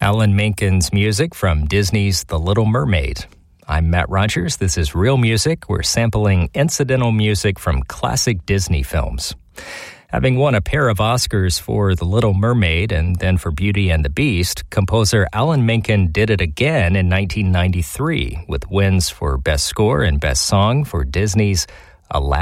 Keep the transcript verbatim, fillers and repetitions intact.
Alan Menken's music from Disney's The Little Mermaid. I'm Matt Rogers. This is Real Music. We're sampling incidental music from classic Disney films. Having won a pair of Oscars for The Little Mermaid and then for Beauty and the Beast, composer Alan Menken did it again in nineteen ninety-three with wins for Best Score and Best Song for Disney's Aladdin